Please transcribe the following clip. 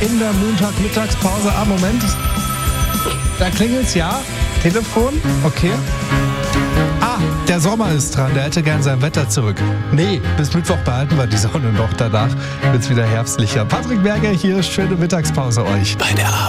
in der Montag-Mittagspause. Moment. Da klingelt's, ja. Telefon, okay. Der Sommer ist dran, der hätte gern sein Wetter zurück. Nee, bis Mittwoch behalten wir die Sonne noch. Danach wird's wieder herbstlicher. Patrick Berger hier, schöne Mittagspause euch. Bei der